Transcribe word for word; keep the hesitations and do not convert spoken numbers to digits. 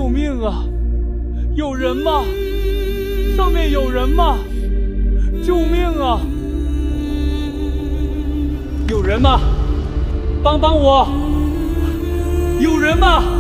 救命啊！有人吗？上面有人吗？救命啊！有人吗？帮帮我！有人吗？